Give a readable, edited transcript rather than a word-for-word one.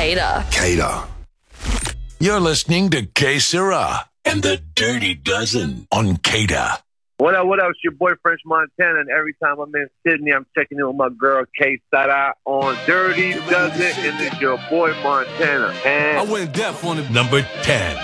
Cater. Cater. You're listening to K Sarah and the Dirty Dozen on Cater. What up, it's your boy French Montana, and every time I'm in Sydney, I'm checking in with my girl K Sarah on Dirty Dozen, and it's your boy Montana. And I went deaf on it. Number 10.